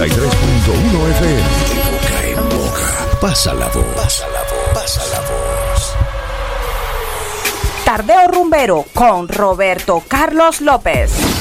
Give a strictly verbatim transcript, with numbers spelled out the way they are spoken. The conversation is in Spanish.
y tres punto uno F M. De boca en boca. Pasa la voz. Pasa la voz. Pasa la voz. Tardeo Rumbero con Roberto Carlos López.